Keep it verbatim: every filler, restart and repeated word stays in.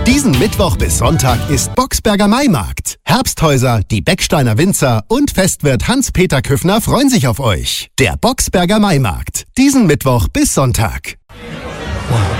Diesen Mittwoch bis Sonntag ist Boxberger Maimarkt. Herbsthäuser, die Becksteiner Winzer und Festwirt Hans-Peter Küffner freuen sich auf euch. Der Boxberger Maimarkt. Diesen Mittwoch bis Sonntag. Wow.